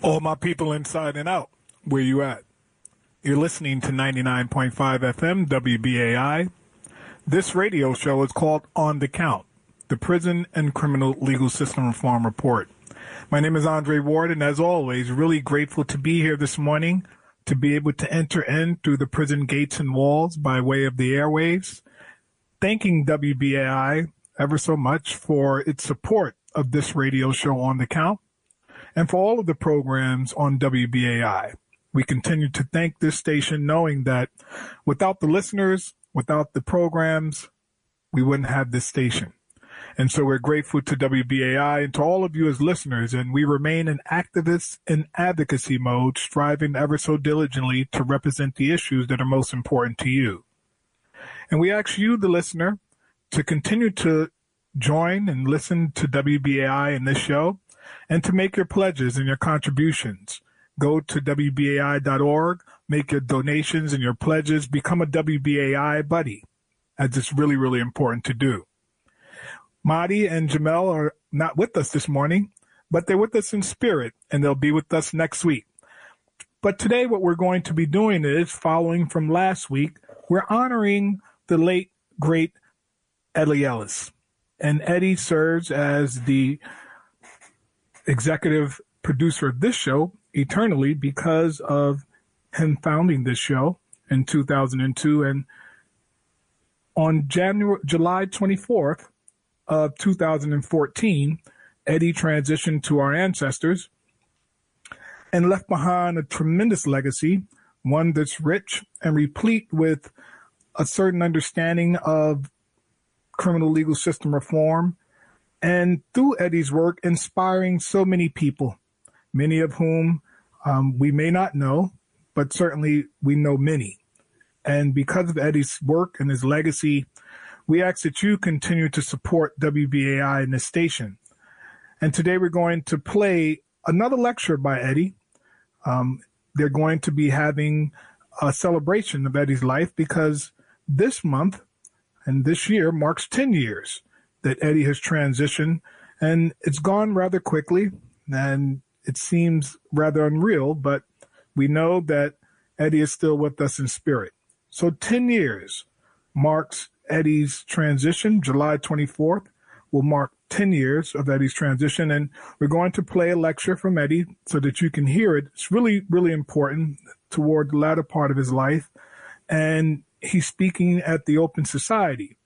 All my people inside and out, where you at? You're listening to 99.5 FM WBAI. This radio show is called On the Count, the Prison and Criminal Legal System Reform Report. My name is Andre Ward, and as always, really grateful to be here this morning, to be able to enter in through the prison gates and walls by way of the airwaves. Thanking WBAI ever so much for its support of this radio show On the Count, and for all of the programs on WBAI. We continue to thank this station, knowing that without the listeners, without the programs, we wouldn't have this station. And so we're grateful to WBAI and to all of you as listeners, and we remain in activist and advocacy mode, striving ever so diligently to represent the issues that are most important to you. And we ask you, the listener, to continue to join and listen to WBAI in this show, and to make your pledges and your contributions. Go to WBAI.org, make your donations and your pledges, become a WBAI buddy, as it's really, really important to do. Mahdi and Jamel are not with us this morning, but they're with us in spirit, and they'll be with us next week. But today what we're going to be doing is, following from last week, we're honoring the late, great Eddie Ellis. And Eddie serves as the executive producer of this show eternally because of him founding this show in 2002. And on July 24th of 2014, Eddie transitioned to our ancestors and left behind a tremendous legacy, one that's rich and replete with a certain understanding of criminal legal system reform, and through Eddie's work, inspiring so many people, many of whom we may not know, but certainly we know many. And because of Eddie's work and his legacy, we ask that you continue to support WBAI in this station. And today we're going to play another lecture by Eddie. They're going to be having a celebration of Eddie's life because this month and this year marks 10 years that Eddie has transitioned, and it's gone rather quickly, and it seems rather unreal, but we know that Eddie is still with us in spirit. So 10 years marks Eddie's transition. July 24th will mark 10 years of Eddie's transition, and we're going to play a lecture from Eddie so that you can hear it. It's really, really important toward the latter part of his life, and he's speaking at the Open Society.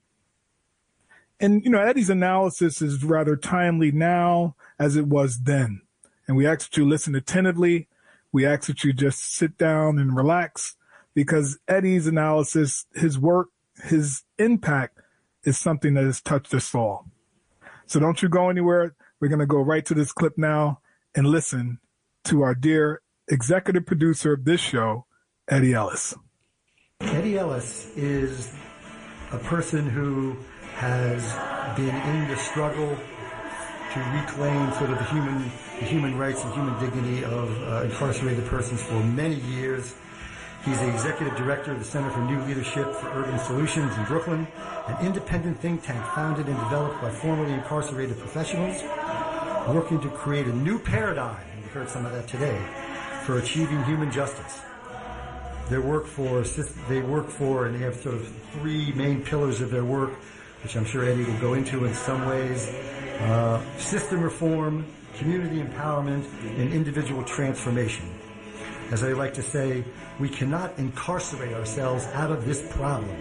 And, Eddie's analysis is rather timely now as it was then. And we ask that you listen attentively. We ask that you just sit down and relax, because Eddie's analysis, his work, his impact is something that has touched us all. So don't you go anywhere. We're going to go right to this clip now and listen to our dear executive producer of this show, Eddie Ellis. Eddie Ellis is a person who has been in the struggle to reclaim sort of the human rights and human dignity of incarcerated persons for many years. He's the executive director of the Center for New Leadership for Urban Solutions in Brooklyn, an independent think tank founded and developed by formerly incarcerated professionals working to create a new paradigm, and we heard some of that today, for achieving human justice. They work for, and they have sort of three main pillars of their work, which I'm sure Eddie will go into in some ways: system reform, community empowerment, and individual transformation. As I like to say, we cannot incarcerate ourselves out of this problem.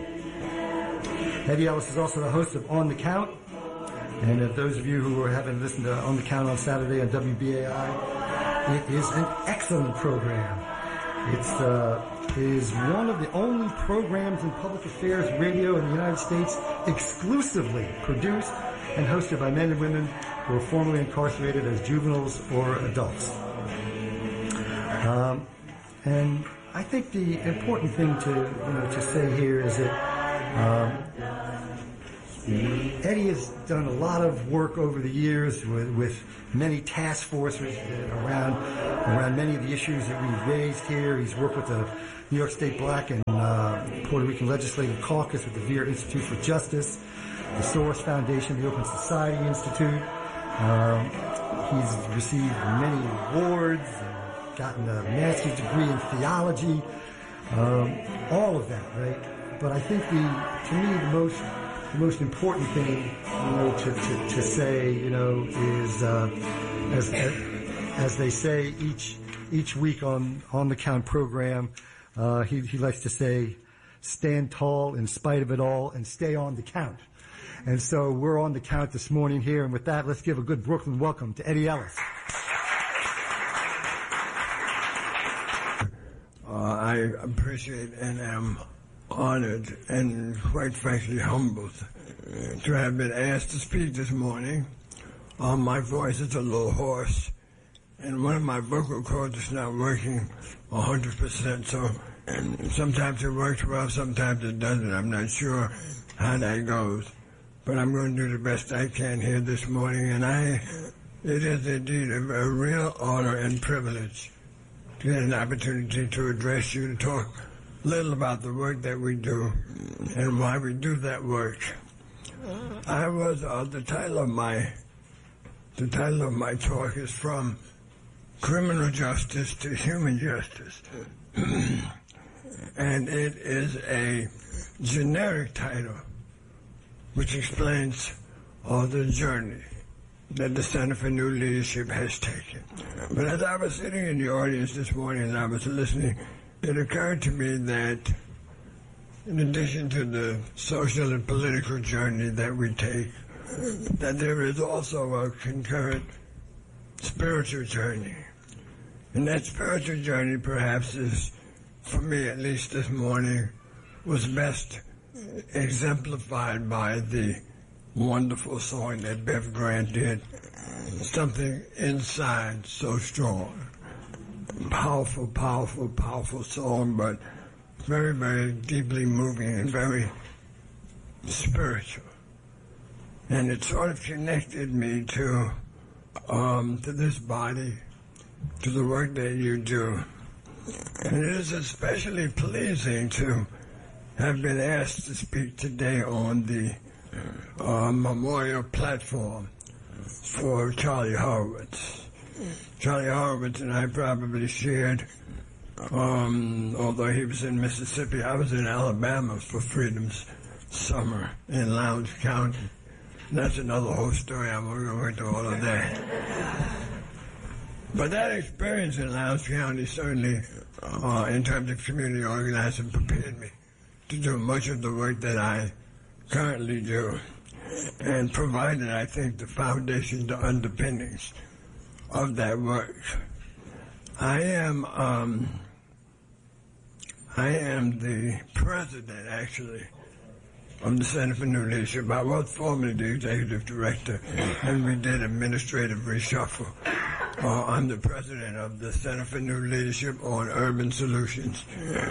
Eddie Ellis is also the host of On the Count, and if those of you who haven't listened to On the Count on Saturday on WBAI, it is an excellent program. It is one of the only programs in public affairs radio in the United States exclusively produced and hosted by men and women who were formerly incarcerated as juveniles or adults. And I think the important thing to say here is that Eddie has done a lot of work over the years with many task forces around many of the issues that we've raised here. He's worked with the New York State Black and Puerto Rican Legislative Caucus, with the Veer Institute for Justice, the Soros Foundation, the Open Society Institute. He's received many awards and gotten a master's degree in theology, all of that, right? But I think to me, the most important thing, to say, is as they say each week on the Count program, he likes to say, stand tall in spite of it all and stay on the Count. And so we're on the Count this morning here, and with that, let's give a good Brooklyn welcome to Eddie Ellis. I appreciate and am honored and quite frankly humbled to have been asked to speak this morning. My voice is a little hoarse, and one of my vocal cords is not working 100%, so sometimes it works well, sometimes it doesn't. I'm not sure how that goes, but I'm going to do the best I can here this morning, and it is indeed a real honor and privilege to get an opportunity to address you, to talk a little about the work that we do and why we do that work. The title of my talk is From Criminal Justice to Human Justice. And it is a generic title which explains all the journey that the Center for New Leadership has taken. But as I was sitting in the audience this morning and I was listening, it occurred to me that in addition to the social and political journey that we take, that there is also a concurrent spiritual journey. And that spiritual journey perhaps is, for me at least this morning, was best exemplified by the wonderful song that Bev Grant did, Something Inside So Strong. Powerful, powerful, powerful song, but very, very deeply moving and very spiritual. And it sort of connected me to this body, to the work that you do. And it is especially pleasing to have been asked to speak today on the memorial platform for Charlie Horowitz. Charlie Horowitz and I probably shared, although he was in Mississippi, I was in Alabama for Freedom's Summer in Lowndes County. And that's another whole story. I'm going to go into all of that. But that experience in Lowndes County certainly, in terms of community organizing, prepared me to do much of the work that I currently do, and provided, I think, the foundation, the underpinnings of that work. I am the president, actually, of the Center for New Leadership. I was formerly the executive director, and we did administrative reshuffle. I'm the president of the Center for New Leadership on Urban Solutions.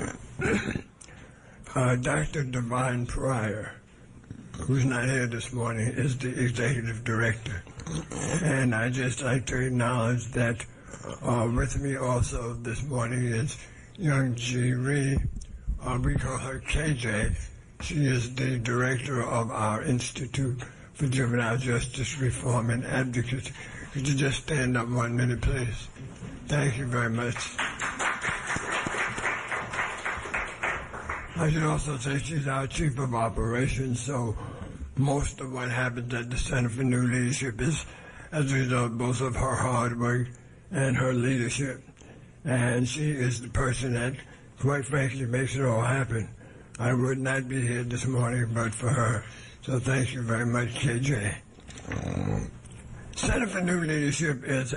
Dr. Divine Pryor, who's not here this morning, is the executive director. And I just like to acknowledge that with me also this morning is young G. Ree. We call her KJ. She is the director of our Institute for Juvenile Justice Reform and Advocacy. Could you just stand up 1 minute, please? Thank you very much. I should also say she's our chief of operations, so most of what happens at the Center for New Leadership is as a result both of her hard work and her leadership. And she is the person that, quite frankly, makes it all happen. I would not be here this morning but for her. So thank you very much, KJ. Center for New Leadership is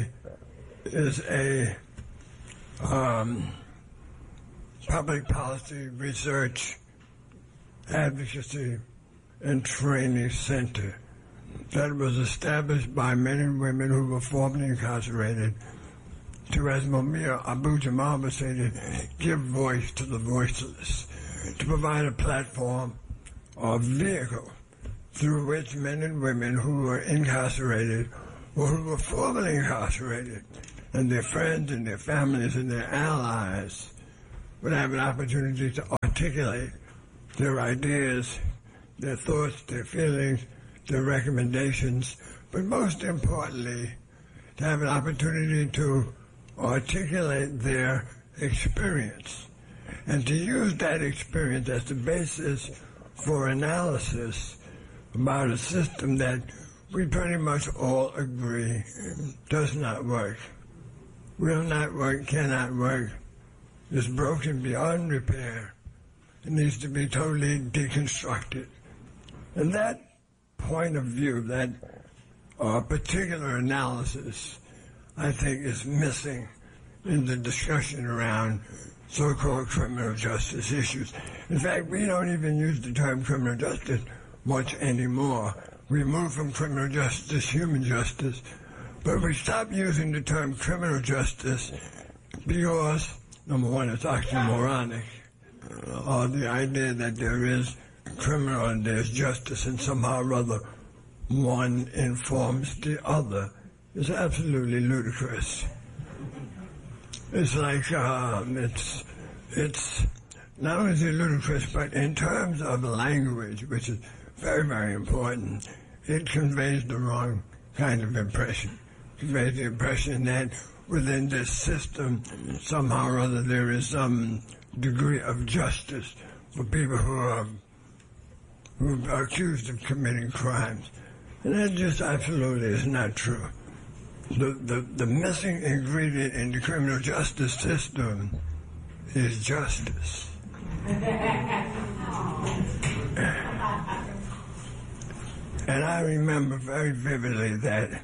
a public policy, research, advocacy, and training center that was established by men and women who were formerly incarcerated to, as Mumia Abu-Jamal was saying, give voice to the voiceless, to provide a platform or vehicle through which men and women who were incarcerated or who were formerly incarcerated and their friends and their families and their allies would have an opportunity to articulate their ideas, their thoughts, their feelings, their recommendations, but most importantly, to have an opportunity to articulate their experience, and to use that experience as the basis for analysis about a system that we pretty much all agree does not work, will not work, cannot work, is broken beyond repair. It needs to be totally deconstructed. And that point of view, that particular analysis, I think is missing in the discussion around so-called criminal justice issues. In fact, we don't even use the term criminal justice much anymore. We move from criminal justice, human justice, but we stop using the term criminal justice because, number one, it's oxymoronic. The idea that there is criminal and there's justice and somehow or other one informs the other is absolutely ludicrous. It's like, it's not only is it ludicrous, but in terms of language, which is very, very important, it conveys the wrong kind of impression. It conveys the impression that within this system, somehow or other, there is some degree of justice for people who are accused of committing crimes. And that just absolutely is not true. The missing ingredient in the criminal justice system is justice. And I remember very vividly that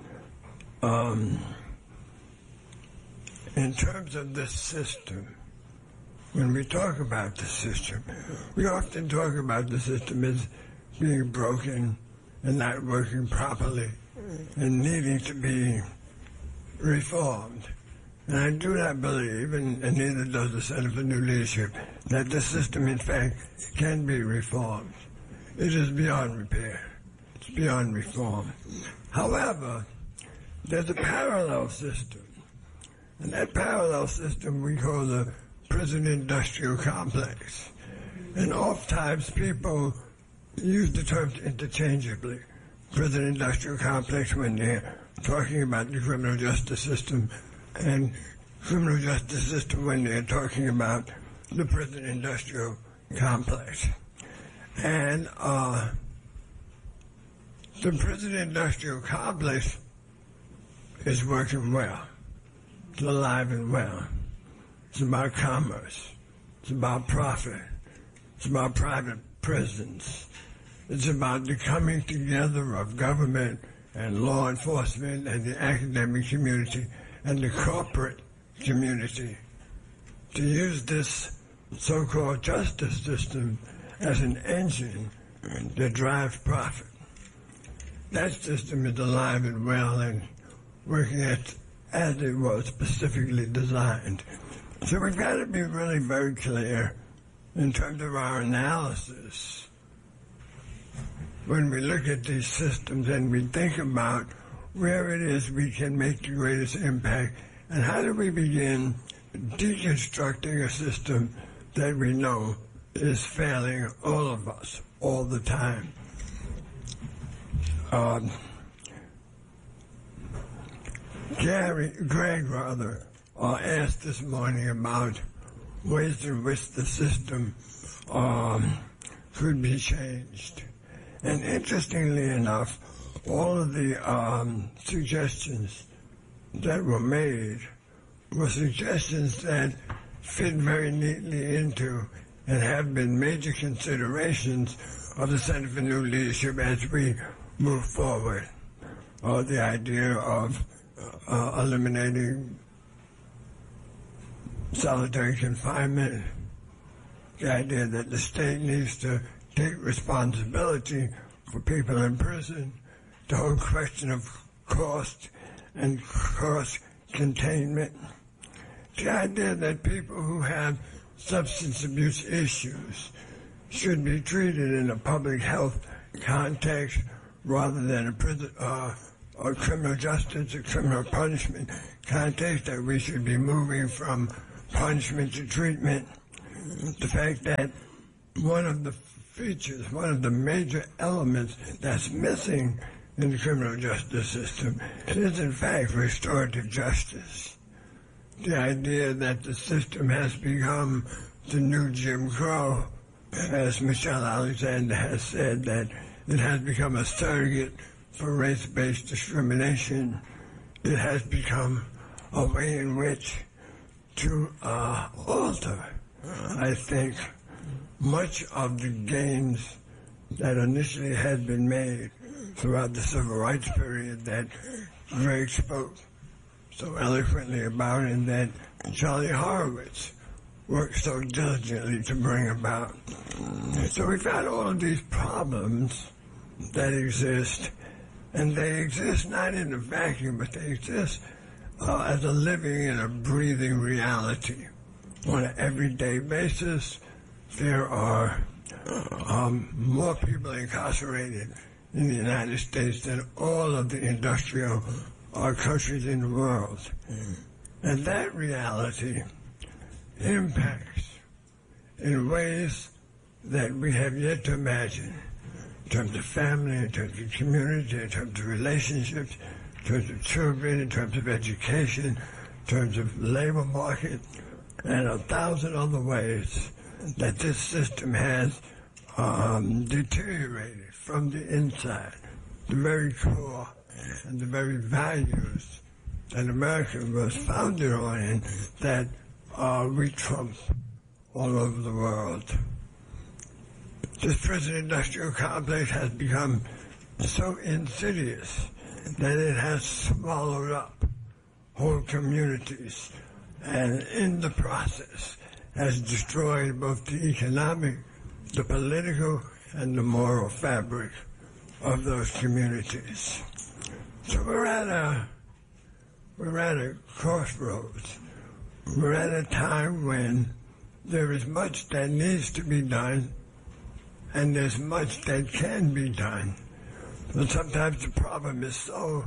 in terms of this system, when we talk about the system, we often talk about the system as being broken and not working properly and needing to be reformed. And I do not believe, and neither does the Center for New Leadership, that the system, in fact, can be reformed. It is beyond repair. It's beyond reform. However, there's a parallel system, and that parallel system we call the prison-industrial complex. And oftentimes people use the terms interchangeably. Prison-industrial complex when they're talking about the criminal justice system, and criminal justice system when they're talking about the prison-industrial complex. And the prison-industrial complex is working well. It's alive and well. It's about commerce. It's about profit. It's about private prisons. It's about the coming together of government and law enforcement and the academic community and the corporate community to use this so-called justice system as an engine that drives profit. That system is alive and well and working as it was specifically designed. So we've got to be really very clear in terms of our analysis when we look at these systems and we think about where it is we can make the greatest impact and how do we begin deconstructing a system that we know is failing all of us all the time. Greg asked this morning about ways in which the system could be changed. And interestingly enough, all of the suggestions that were made were suggestions that fit very neatly into and have been major considerations of the Center for New Leadership as we move forward. The idea of eliminating solitary confinement, the idea that the state needs to take responsibility for people in prison, the whole question of cost and cost containment, the idea that people who have substance abuse issues should be treated in a public health context rather than a prison or criminal justice or criminal punishment context, that we should be moving from punishment to treatment. The fact that one of the features, one of the major elements that's missing in the criminal justice system is in fact restorative justice. the idea that the system has become the new Jim Crow, as Michelle Alexander has said, that it has become a surrogate for race-based discrimination. It has become a way in which to alter, I think, much of the gains that initially had been made throughout the civil rights period that Greg spoke so eloquently about and that Charlie Horowitz worked so diligently to bring about. So we've got all of these problems that exist, and they exist not in a vacuum, but they exist as a living and a breathing reality. On an everyday basis, there are more people incarcerated in the United States than all of the industrial countries in the world. And that reality impacts in ways that we have yet to imagine, in terms of family, in terms of community, in terms of relationships, in terms of children, in terms of education, in terms of labor market, and 1,000 other ways that this system has deteriorated from the inside, the very core and the very values that America was founded on and that we trump all over the world. This prison industrial complex has become so insidious that it has swallowed up whole communities and in the process has destroyed both the economic, the political, and the moral fabric of those communities. So we're at a crossroads. We're at a time when there is much that needs to be done, and there's much that can be done. But sometimes the problem is so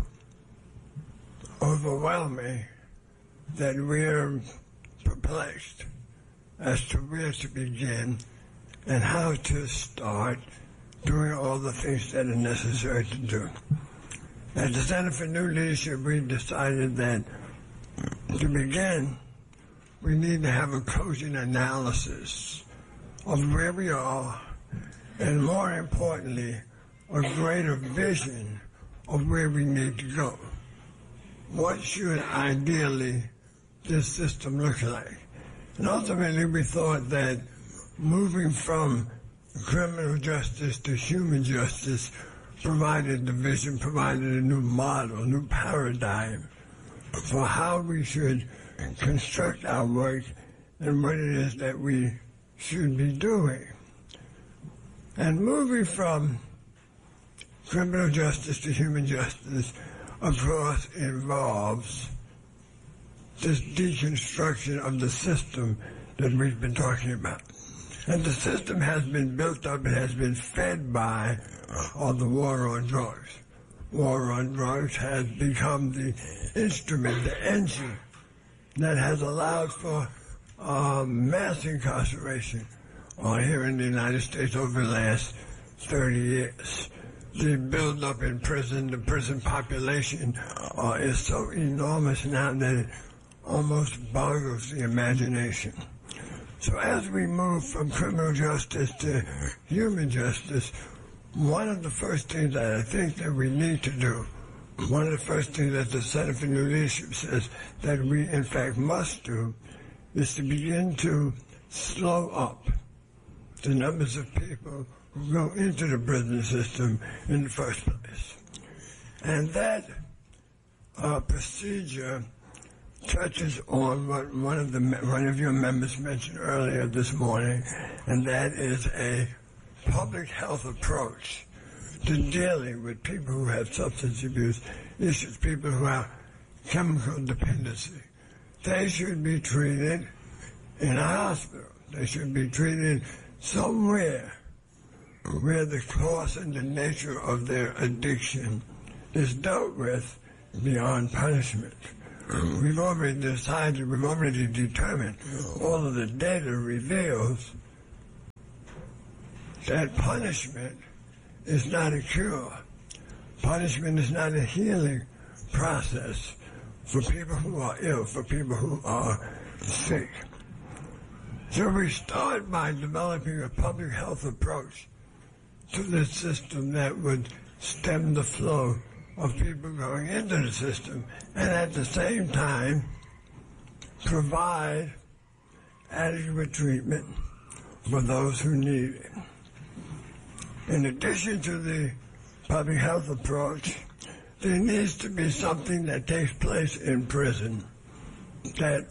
overwhelming that we're perplexed as to where to begin and how to start doing all the things that are necessary to do. At the Center for New Leadership, we decided that to begin, we need to have a cogent analysis of where we are, and more importantly, a greater vision of where we need to go. What should ideally this system look like? And ultimately, we thought that moving from criminal justice to human justice provided the vision, provided a new model, a new paradigm for how we should construct our work and what it is that we should be doing. And moving from criminal justice to human justice, of course, involves this deconstruction of the system that we've been talking about. And the system has been built up, it has been fed by the war on drugs. War on drugs has become the instrument, the engine that has allowed for mass incarceration here in the United States over the last 30 years. The buildup in prison, the prison population is so enormous now that it almost boggles the imagination. So as we move from criminal justice to human justice, one of the first things that I think that we need to do, one of the first things that the Center for New Leadership says that we in fact must do, is to begin to slow up the numbers of people who go into the prison system in the first place. And that procedure touches on what one of your members mentioned earlier this morning, and that is a public health approach to dealing with people who have substance abuse issues, people who have chemical dependency. They should be treated in a hospital. They should be treated somewhere where the cause and the nature of their addiction is dealt with beyond punishment. We've already decided, we've already determined, all of the data reveals that punishment is not a cure. Punishment is not a healing process. for people who are ill, for people who are sick. So we start by developing a public health approach to this system that would stem the flow of people going into the system and at the same time provide adequate treatment for those who need it. In addition to the public health approach, there needs to be something that takes place in prison that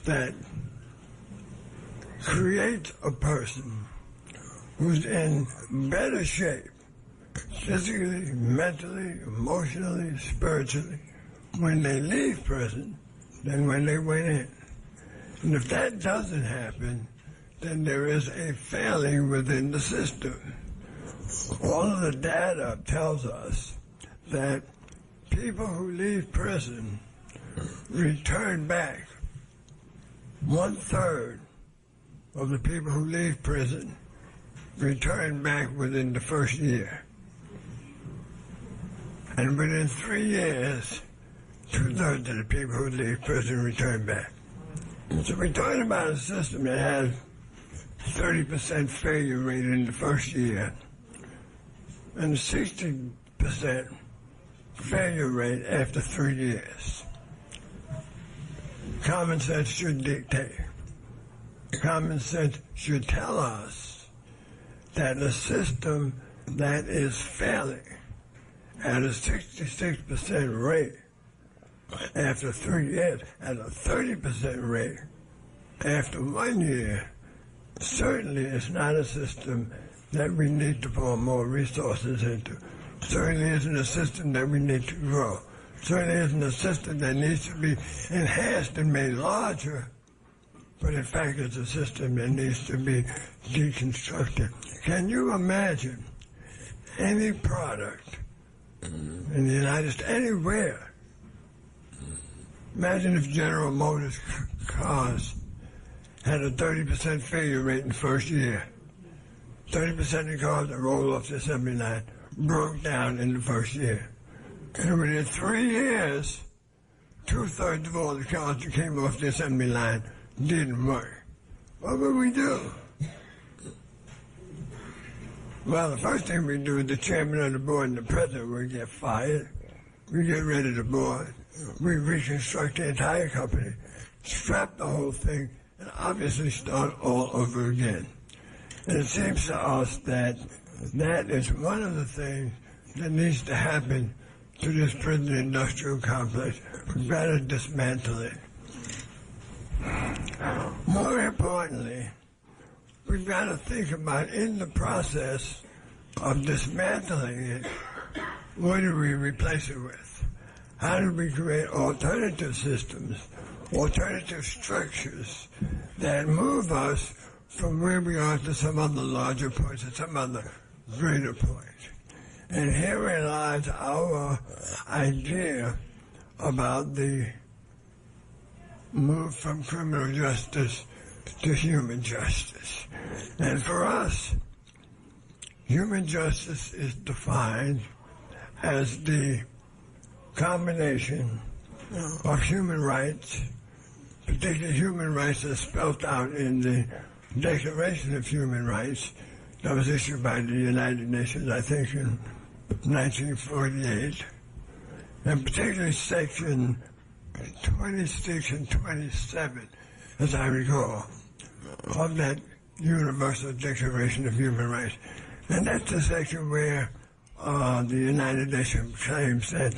creates a person who's in better shape, physically, mentally, emotionally, spiritually, when they leave prison than when they went in. And if that doesn't happen, then there is a failing within the system. All of the data tells us that people who leave prison return back. 1/3 of the people who leave prison return back within the first year. And within 3 years, 2/3 of the people who leave prison return back. So we're talking about a system that has 30% failure rate in the first year and a 60% failure rate after 3 years. Common sense should dictate. Common sense should tell us that a system that is failing at a 66% rate after 3 years, at a 30% rate after 1 year, certainly is not a system that we need to pour more resources into. Certainly isn't a system that we need to grow. Certainly isn't a system that needs to be enhanced and made larger, but in fact it's a system that needs to be deconstructed. Can you imagine any product in the United States, anywhere? Imagine if General Motors cars had a 30% failure rate in the first year. 30% of cars that rolled off the assembly line broke down in the first year. And within 3 years, 2/3 of all the cars that came off the assembly line didn't work. What would we do? Well, the first thing we do is the chairman of the board and the president would get fired. We get rid of the board. We reconstruct the entire company, scrap the whole thing, and obviously start all over again. And it seems to us that that is one of the things that needs to happen to this prison industrial complex. We've got to dismantle it. More importantly, we've got to think about, in the process of dismantling it, what do we replace it with? How do we create alternative systems, alternative structures that move us from where we are to some other larger point, to some other greater point? And herein lies our idea about the move from criminal justice to human justice. And for us, human justice is defined as the combination of human rights, particularly human rights as spelled out in the Declaration of Human Rights that was issued by the United Nations, I think, in 1948, and particularly section 26 and 27, as I recall, of that Universal Declaration of Human Rights. And that's the section where the United Nations claims that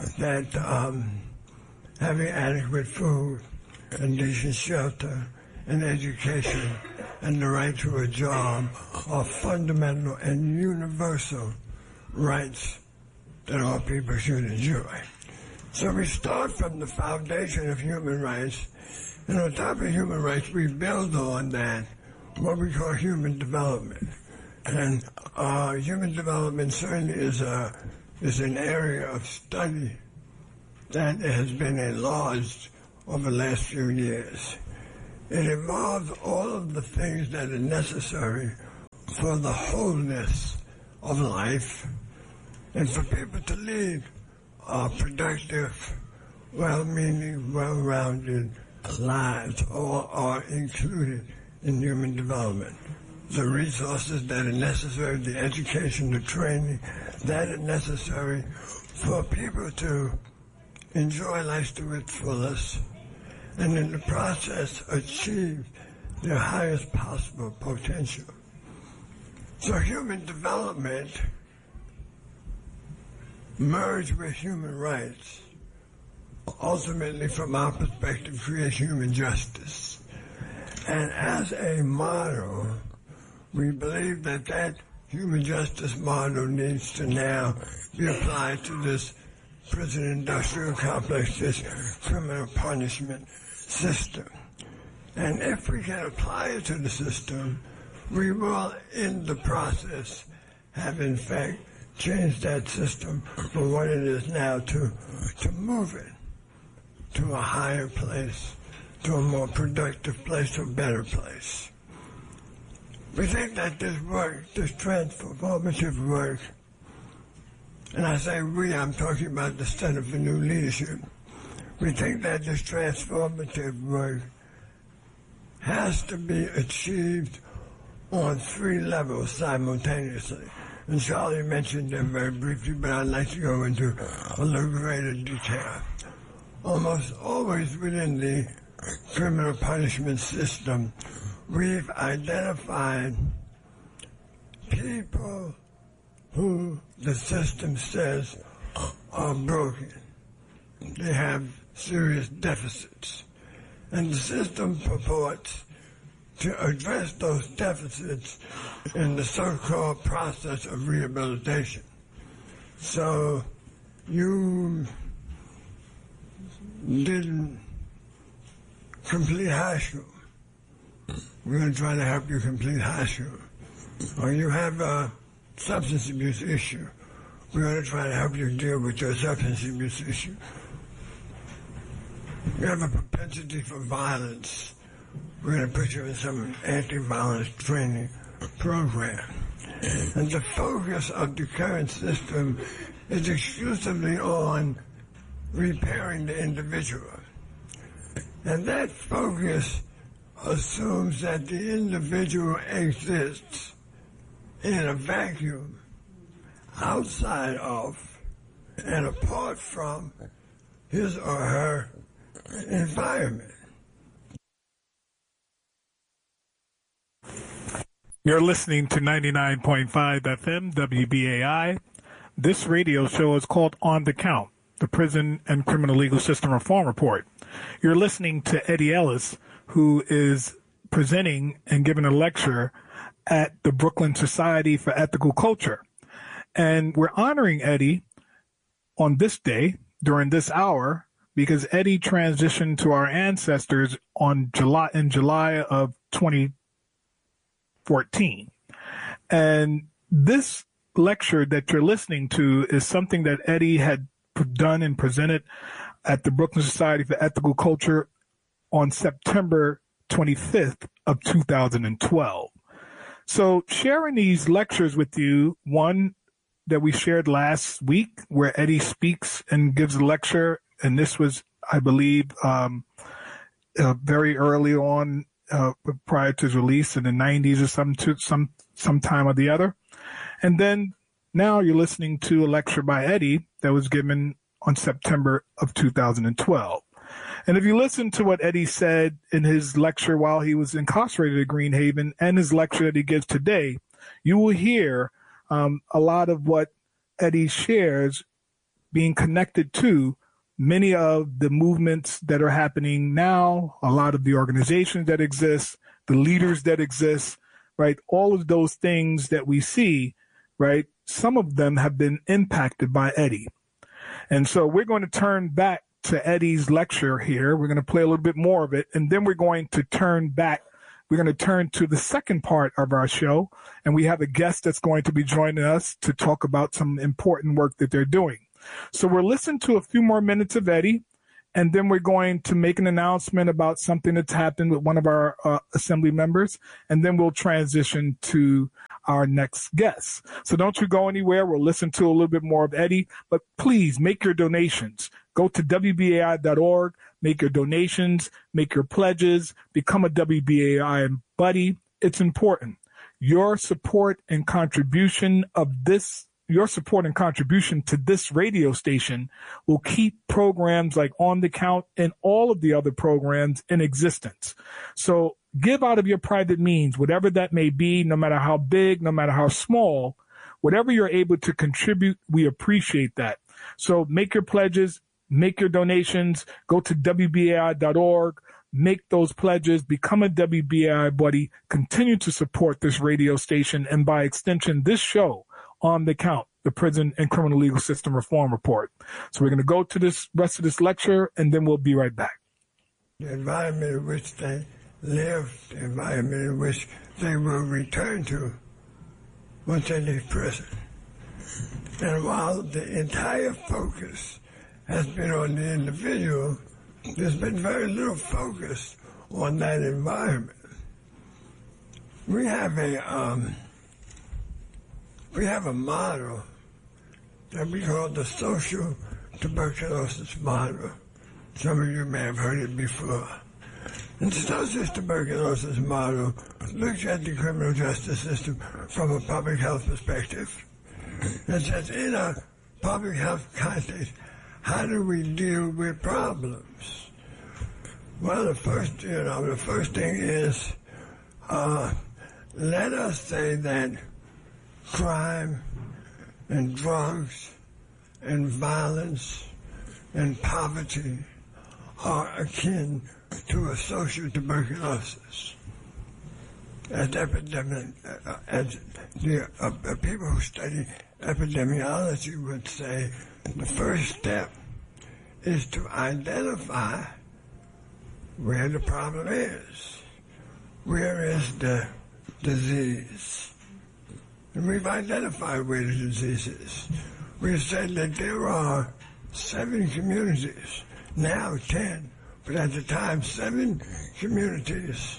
having adequate food and decent shelter and education and the right to a job are fundamental and universal rights that all people should enjoy. So we start from the foundation of human rights, and on top of human rights, we build on that what we call human development. And human development certainly is an area of study that has been enlarged over the last few years. It involves all of the things that are necessary for the wholeness of life and for people to lead productive, well-meaning, well-rounded lives all are included in human development. The resources that are necessary, the education, the training that are necessary for people to enjoy life to its fullest, and in the process achieve their highest possible potential. So human development merged with human rights, ultimately from our perspective, creates human justice. And as a model, we believe that that human justice model needs to now be applied to this prison industrial complex, this criminal punishment system. And if we can apply it to the system, we will, in the process, have in fact changed that system from what it is now to move it to a higher place, to a more productive place, to a better place. We think that this work, this transformative work, and I say we, I'm talking about the Center for New Leadership, we think that this transformative work has to be achieved on 3 levels simultaneously. And Charlie mentioned them very briefly, but I'd like to go into a little greater detail. Almost always within the criminal punishment system, we've identified people who the system says are broken. They have serious deficits. And the system purports to address those deficits in the so-called process of rehabilitation. So you didn't complete high school. We're going to try to help you complete high school. Or you have a substance abuse issue. We're going to try to help you deal with your substance abuse issue. You have a propensity for violence. We're going to put you in some anti-violence training program. And the focus of the current system is exclusively on repairing the individual. And that focus assumes that the individual exists in a vacuum outside of and apart from his or her environment. You're listening to 99.5 FM WBAI. This radio show is called On the Count, the Prison and Criminal Legal System Reform Report. You're listening to Eddie Ellis, who is presenting and giving a lecture at the Brooklyn Society for Ethical Culture. And we're honoring Eddie on this day, during this hour, because Eddie transitioned to our ancestors in July of 2014. And this lecture that you're listening to is something that Eddie had done and presented at the Brooklyn Society for Ethical Culture on September 25th of 2012. So sharing these lectures with you, one that we shared last week where Eddie speaks and gives a lecture, and this was, I believe, very early on, prior to his release in the 90s or some time or the other. And then now you're listening to a lecture by Eddie that was given on September of 2012. And if you listen to what Eddie said in his lecture while he was incarcerated at Greenhaven and his lecture that he gives today, you will hear a lot of what Eddie shares being connected to many of the movements that are happening now, a lot of the organizations that exist, the leaders that exist, right? All of those things that we see, right? Some of them have been impacted by Eddie. And so we're going to turn back to Eddie's lecture here. We're going to play a little bit more of it, and then we're going to turn back. We're going to turn to the second part of our show, and we have a guest that's going to be joining us to talk about some important work that they're doing. So we'll listen to a few more minutes of Eddie, and then we're going to make an announcement about something that's happened with one of our assembly members, and then we'll transition to our next guest. So don't you go anywhere. We'll listen to a little bit more of Eddie, but please make your donations. Go to WBAI.org, make your donations, make your pledges, become a WBAI buddy. It's important. Your support and contribution to this radio station will keep programs like On the Count and all of the other programs in existence. So give out of your private means, whatever that may be, no matter how big, no matter how small, whatever you're able to contribute, we appreciate that. So make your pledges, make your donations, go to WBAI.org, make those pledges, become a WBAI buddy, continue to support this radio station, and by extension, this show, On the Count, the Prison and Criminal Legal System Reform Report. So we're going to go to this rest of this lecture, and then we'll be right back. The environment in which they live, the environment in which they will return to once they leave prison. And while the entire focus has been on the individual, there's been very little focus on that environment. We have a model that we call the social tuberculosis model. Some of you may have heard it before. And the social tuberculosis model looks at the criminal justice system from a public health perspective. It says, in a public health context, how do we deal with problems? Well, the first thing is, let us say that crime and drugs and violence and poverty are akin to a social tuberculosis. As people who study epidemiology would say, the first step is to identify where the problem is. Where is the disease? And we've identified where the disease is. We've said that there are 7 communities, now 10, but at the time 7 communities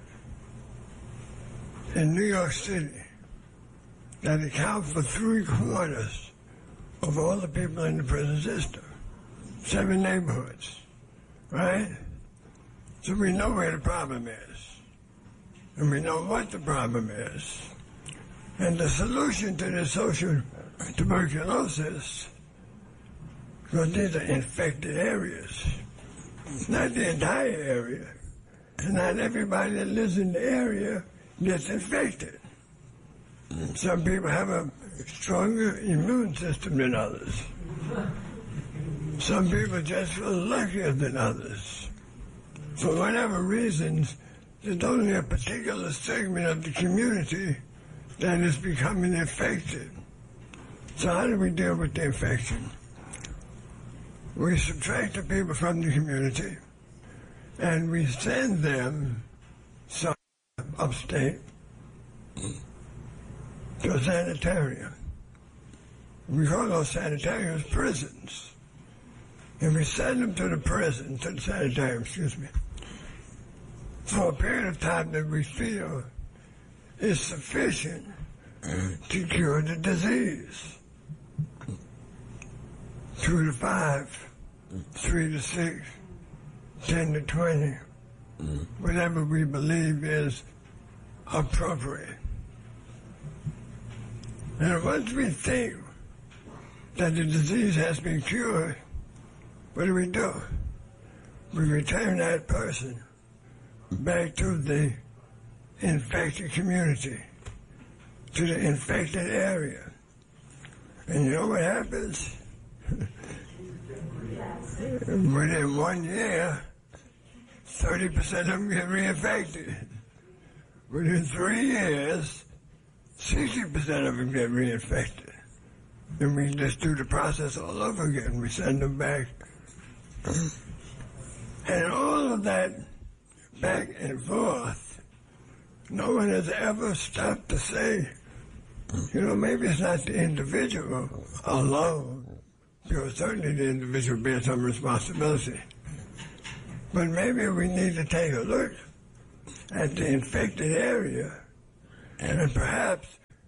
in New York City that account for 3/4 of all the people in the prison system. 7 neighborhoods, right? So we know where the problem is. And we know what the problem is. And the solution to the social tuberculosis, because these are infected areas, not the entire area, and not everybody that lives in the area gets infected. Some people have a stronger immune system than others. Some people just feel luckier than others. For whatever reasons, there's only a particular segment of the community that is becoming infected. So how do we deal with the infection? We subtract the people from the community and we send them some upstate to a sanitarium. We call those sanitariums prisons. And we send them to the sanitarium, for a period of time that we feel is sufficient to cure the disease. 2 to 5, 3 to 6, 10 to 20, whatever we believe is appropriate. And once we think that the disease has been cured, what do? We return that person back to the infected community, to the infected area. And you know what happens? Within 1 year, 30% of them get reinfected. Within 3 years, 60% of them get reinfected. And we just do the process all over again. We send them back. And all of that back and forth, no one has ever stopped to say, maybe it's not the individual alone, because certainly the individual bears some responsibility. But maybe we need to take a look at the infected area and perhaps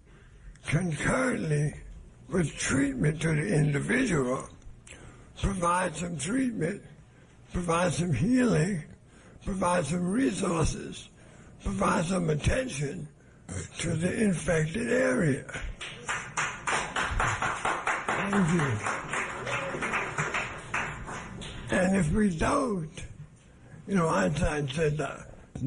concurrently with treatment to the individual, provide some treatment, provide some healing, provide some resources, provide some attention to the infected area. Thank you. And if we don't, Einstein said that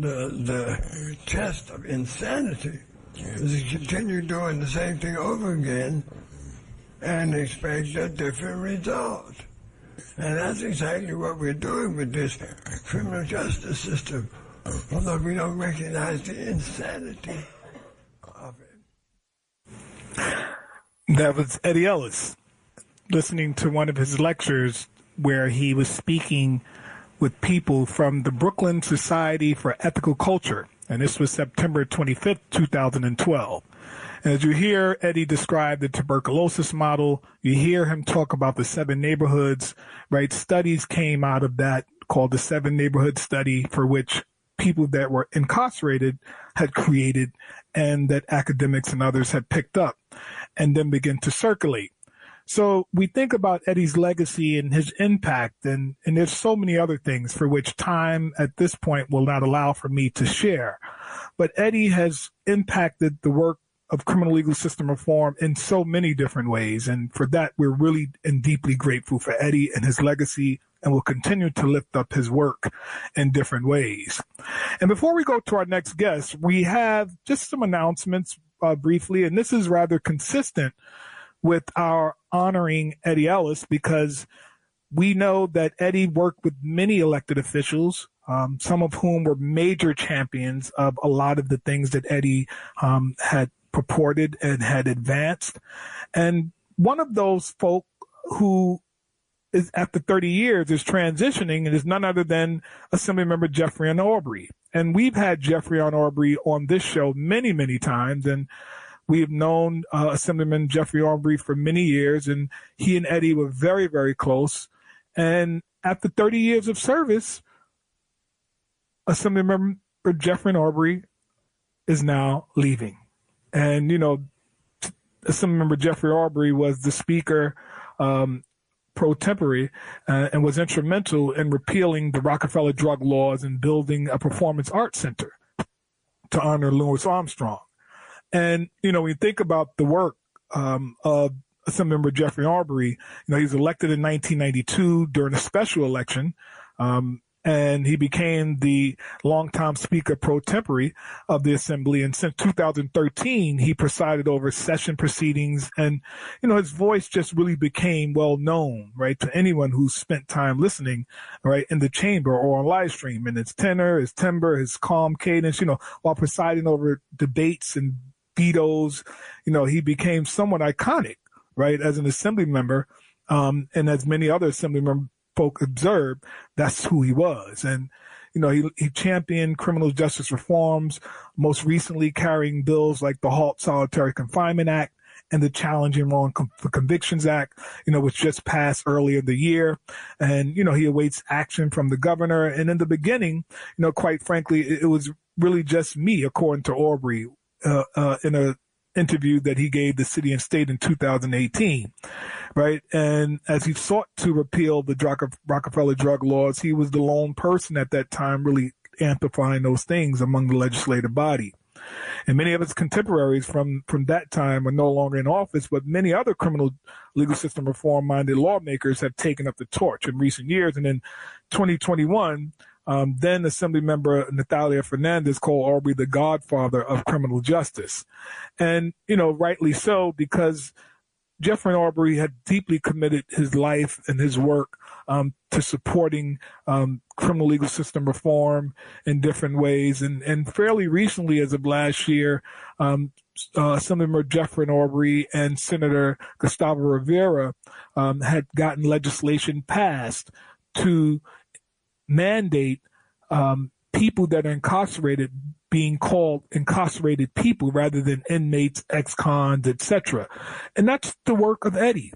the test of insanity is to continue doing the same thing over again and expect a different result. And that's exactly what we're doing with this criminal justice system, although we don't recognize the insanity of it. That was Eddie Ellis, listening to one of his lectures where he was speaking with people from the Brooklyn Society for Ethical Culture. And this was September 25th, 2012. And as you hear Eddie describe the tuberculosis model, you hear him talk about the 7 neighborhoods, right? Studies came out of that called the 7 neighborhood study, for which people that were incarcerated had created and that academics and others had picked up and then began to circulate. So we think about Eddie's legacy and his impact, and there's so many other things for which time at this point will not allow for me to share. But Eddie has impacted the work of criminal legal system reform in so many different ways. And for that, we're really and deeply grateful for Eddie and his legacy, and will continue to lift up his work in different ways. And before we go to our next guest, we have just some announcements briefly, and this is rather consistent with our honoring Eddie Ellis, because we know that Eddie worked with many elected officials, some of whom were major champions of a lot of the things that Eddie had purported and had advanced. And one of those folk who is after 30 years is transitioning, and is none other than Assemblymember Jeffrey Aubrey. And we've had Jeffrey Aubrey on this show many, many times, and we've known Assemblyman Jeffrey Aubrey for many years, and he and Eddie were very, very close. And after 30 years of service, Assemblymember Jeffrey Aubrey is now leaving. And, Assemblymember Jeffrey Aubrey was the Speaker pro tempore and was instrumental in repealing the Rockefeller drug laws and building a performance arts center to honor Louis Armstrong. And, when you think about the work of Assemblymember Jeffrey Aubrey, he was elected in 1992 during a special election, and he became the longtime Speaker pro tempore of the Assembly. And since 2013, he presided over session proceedings, and, his voice just really became well known, right, to anyone who spent time listening, right, in the chamber or on live stream. And his tenor, his timbre, his calm cadence, while presiding over debates and vetoes, he became somewhat iconic, right, as an Assembly member, and as many other Assembly folk observed, that's who he was. And, he championed criminal justice reforms, most recently carrying bills like the Halt Solitary Confinement Act and the Challenging Wrong Convictions Act, which just passed earlier in the year. And, he awaits action from the governor. And in the beginning, quite frankly, it was really just me, according to Aubrey, in a interview that he gave the City and State in 2018, right? And as he sought to repeal the Rockefeller drug laws, he was the lone person at that time really amplifying those things among the legislative body. And many of his contemporaries from that time are no longer in office, but many other criminal legal system reform-minded lawmakers have taken up the torch in recent years. And in 2021, then Assemblymember Natalia Fernandez called Aubrey the godfather of criminal justice. And, rightly so, because Jeffrey Aubrey had deeply committed his life and his work to supporting criminal legal system reform in different ways. And fairly recently, as of last year, Assemblymember Jeffrey Aubrey and Senator Gustavo Rivera had gotten legislation passed to mandate people that are incarcerated being called incarcerated people rather than inmates, ex-cons, etc. And that's the work of Eddie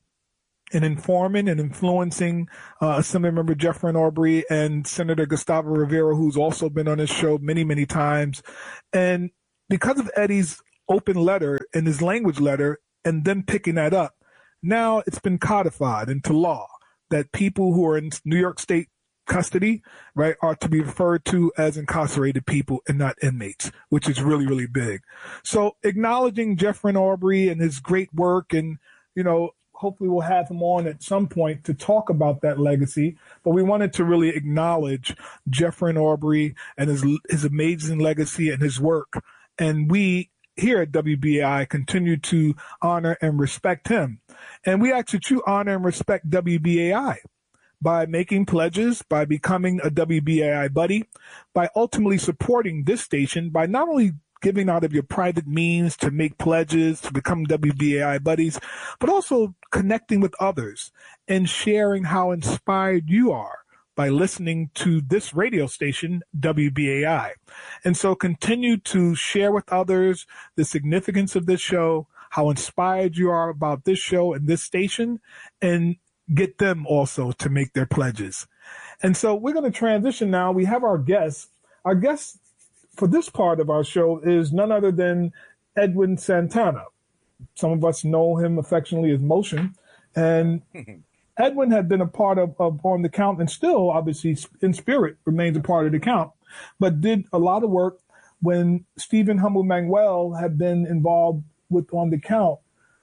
in informing and influencing Assemblymember Jeffrey Aubrey and Senator Gustavo Rivera, who's also been on this show many, many times. And because of Eddie's open letter and his language letter and them picking that up. Now it's been codified into law that people who are in New York State custody, right, are to be referred to as incarcerated people and not inmates, which is really, really big. So acknowledging Jeffrey Aubrey and his great work, and, hopefully we'll have him on at some point to talk about that legacy. But we wanted to really acknowledge Jeffrey Aubrey and his amazing legacy and his work. And we here at WBAI continue to honor and respect him. And we ask that you honor and respect WBAI by making pledges, by becoming a WBAI buddy, by ultimately supporting this station, by not only giving out of your private means to make pledges, to become WBAI buddies, but also connecting with others and sharing how inspired you are by listening to this radio station, WBAI. And so continue to share with others the significance of this show, how inspired you are about this show and this station, and get them also to make their pledges. And so we're going to transition now. We have our guest. Our guest for this part of our show is none other than Edwin Santana. Some of us know him affectionately as Motion. And Edwin had been a part of On the Count, and still, obviously, in spirit, remains a part of the Count, but did a lot of work when Stephen Humble Manuel had been involved with On the Count,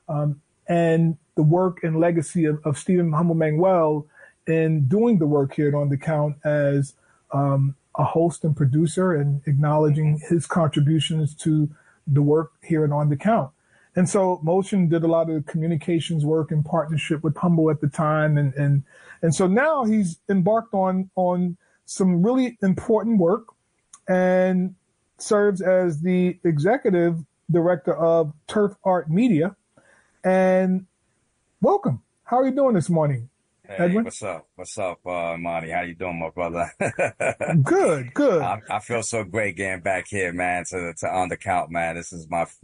and the work and legacy of Stephen Humble Manuel in doing the work here at On the Count as a host and producer, and acknowledging his contributions to the work here at On the Count. And so Motion did a lot of communications work in partnership with Humble at the time. And so now he's embarked on some really important work and serves as the executive director of Turf Art Media. And welcome. How are you doing this morning, Hey, Edwin? What's up, Monty? How you doing, my brother? Good, good. I feel so great getting back here, man, to On the Count, man. This is my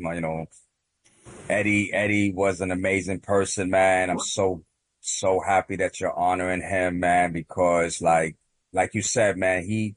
Eddie was an amazing person, man. I'm so happy that you're honoring him, man, because like you said, man, he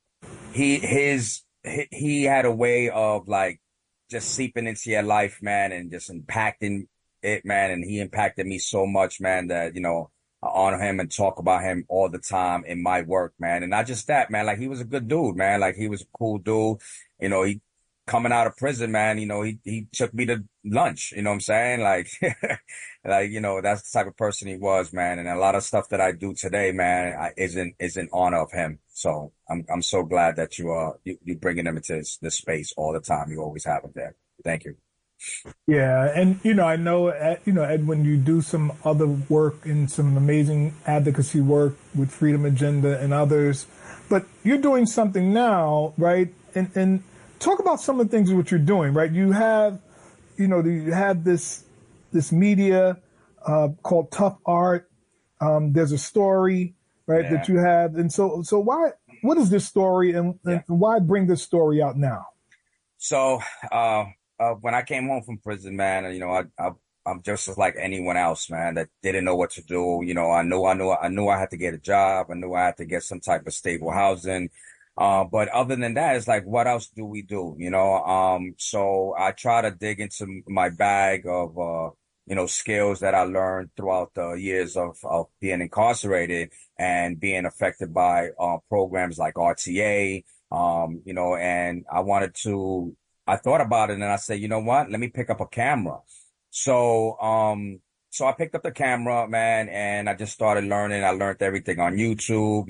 had a way of like just seeping into your life, man, and just impacting it, man. And he impacted me so much, man, that, I honor him and talk about him all the time in my work, man. And not just that, man, like he was a good dude, man. Like he was a cool dude. He coming out of prison, man, he took me to lunch, you know what I'm saying? Like, that's the type of person he was, man. And a lot of stuff that I do today, man, is in honor of him. So I'm so glad that you bringing him into this space all the time. You always have him there. Thank you. Yeah, and I know Edwin, you do some other work and some amazing advocacy work with Freedom Agenda and others, but you're doing something now, right? And talk about some of the things that you're doing, right? You have, you have this media called Tough Art. There's a story, right, that you have, and so what is this story, and why bring this story out now? So, when I came home from prison, man, I'm just like anyone else, man, that didn't know what to do. I knew I had to get a job. I knew I had to get some type of stable housing. But other than that, it's like, what else do we do? So I try to dig into my bag of, skills that I learned throughout the years of being incarcerated and being affected by, programs like RTA, and I thought about it and I said, you know what? Let me pick up a camera. So I picked up the camera, man, and I just started learning. I learned everything on YouTube,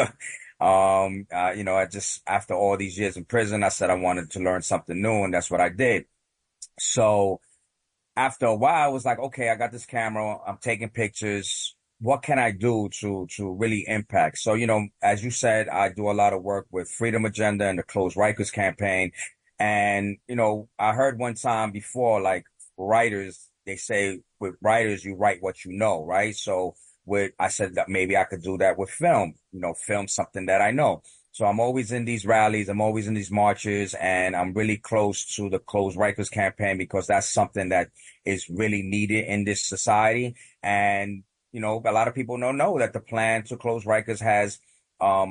I just, after all these years in prison, I said I wanted to learn something new, and that's what I did. So after a while, I was like, okay, I got this camera. I'm taking pictures. What can I do to really impact? So, as you said, I do a lot of work with Freedom Agenda and the Close Rikers campaign. And, I heard one time before, like writers, they say with writers, you write what you know, right? So I said that maybe I could do that with film, film something that I know. So I'm always in these rallies. I'm always in these marches, and I'm really close to the Close Rikers campaign because that's something that is really needed in this society. And, a lot of people don't know that the plan to close Rikers has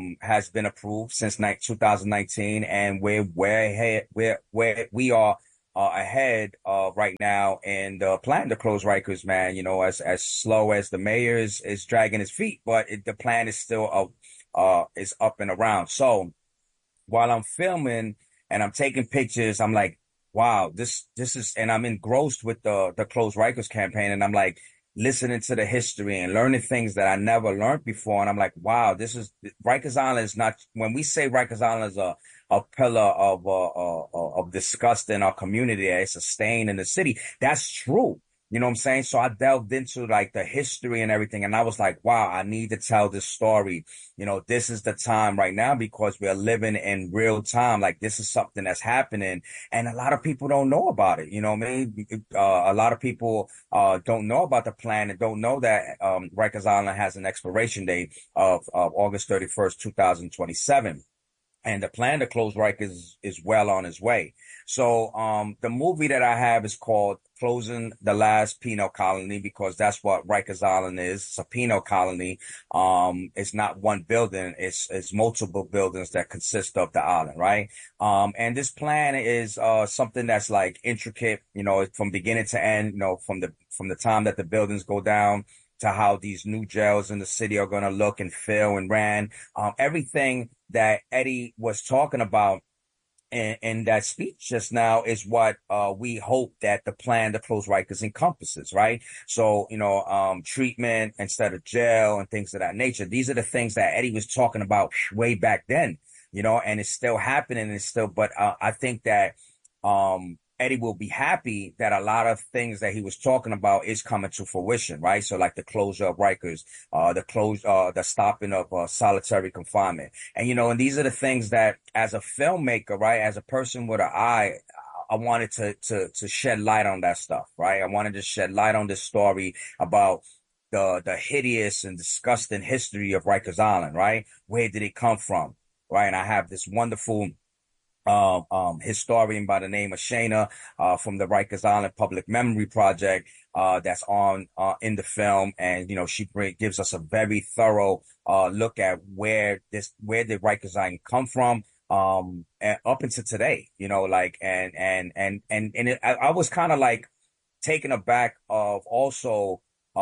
been approved since 2019, and where we are ahead right now in the plan to close Rikers, man. You know, as slow as the mayor is dragging his feet, but the plan is still is up and around. So while I'm filming and I'm taking pictures, I'm like, wow, this is, and I'm engrossed with the Close Rikers campaign, and I'm like listening to the history and learning things that I never learned before, and I'm like, wow, this is Rikers Island is not. When we say Rikers Island is a pillar of disgust in our community, it's a stain in the city. That's true. You know what I'm saying? So I delved into like the history and everything. And I was like, wow, I need to tell this story. You know, this is the time right now because we're living in real time. Like this is something that's happening and a lot of people don't know about it. You know what I mean? A lot of people, don't know about the plan and don't know that, Rikers Island has an expiration date of August 31st, 2027. And the plan to close Rikers is well on its way. So, the movie that I have is called Closing the Last Penal Colony because that's what Rikers Island is. It's a penal colony. It's not one building. It's multiple buildings that consist of the island, right? And this plan is, something that's like intricate, you know, from beginning to end, you know, from the time that the buildings go down to how these new jails in the city are going to look and feel and ran. Everything that Eddie was talking about in that speech just now is what we hope that the plan to close Rikers encompasses, right? So, you know, treatment instead of jail and things of that nature. These are the things that Eddie was talking about way back then, you know, and it's still happening and it's still, but I think that Eddie will be happy that a lot of things that he was talking about is coming to fruition, right? So like the closure of Rikers, the stopping of solitary confinement. And, you know, and these are the things that as a filmmaker, right, as a person with an eye, I wanted to shed light on that stuff, right? I wanted to shed light on this story about the hideous and disgusting history of Rikers Island, right? Where did it come from? Right. And I have this wonderful historian by the name of Shayna, from the Rikers Island Public Memory Project, that's on, in the film. And, you know, she gives us a very thorough, look at where did Rikers Island come from, and up until today, you know, like, I was kind of like taken aback of also,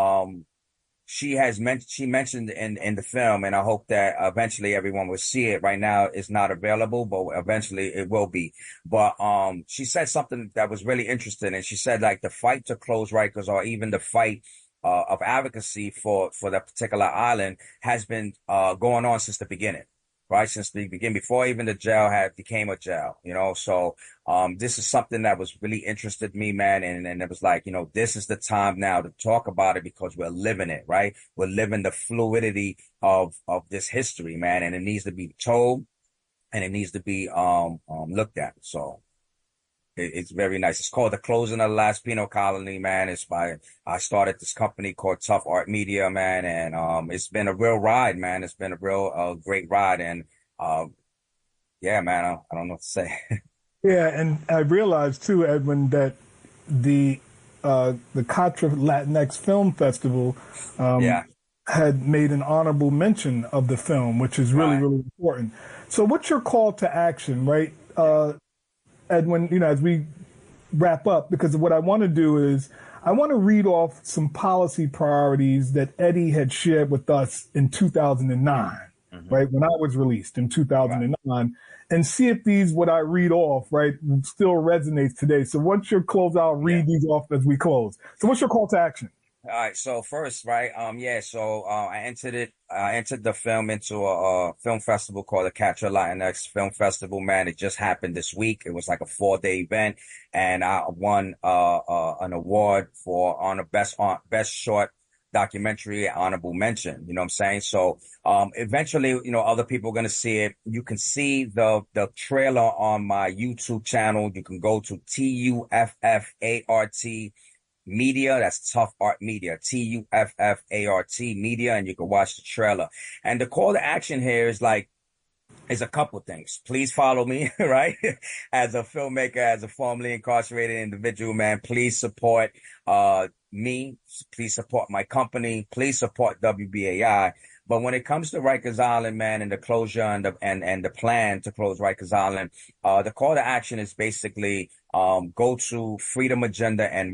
she mentioned in the film, and I hope that eventually everyone will see it. Right now, it's not available, but eventually it will be. But she said something that was really interesting, and she said like the fight to close Rikers, or even the fight of advocacy for that particular island, has been going on since the beginning. Right, since the beginning, before even the jail became a jail, you know. So, this is something that was really interested me, man. And it was like, you know, this is the time now to talk about it because we're living it, right? We're living the fluidity of this history, man. And it needs to be told and it needs to be, looked at. So it's very nice. It's called The Closing of the Last Penal Colony, man. I started this company called Tough Art Media, man. And, it's been a real ride, man. It's been a real, great ride. And, yeah, man, I don't know what to say. Yeah, and I realized too, Edwin, that the Contra Latinx Film Festival, Yeah. had made an honorable mention of the film, which is really, Right. really important. So what's your call to action, right? Edwin, you know, as we wrap up, because what I want to do is I want to read off some policy priorities that Eddie had shared with us in 2009, right? When I was released in 2009, and see if these, what I read off, right, still resonates today. So what's your close? I'll read these off as we close. So what's your call to action? All right. So first, right. So, I entered the film into a film festival called the Contra Latinx Film Festival, man. It just happened this week. It was like a 4-day event and I won, an award on a best short documentary honorable mention. You know what I'm saying? So, eventually, you know, other people are going to see it. You can see the trailer on my YouTube channel. You can go to TUFFART Media. That's Tough Art Media, TUFFART Media, and you can watch the trailer. And the call to action here is a couple things. Please follow me, right? As a filmmaker, as a formerly incarcerated individual, man, please support me. Please support my company. Please support WBAI. But when it comes to Rikers Island, man, and the closure and the plan to close Rikers Island, the call to action is basically go to Freedom Agenda and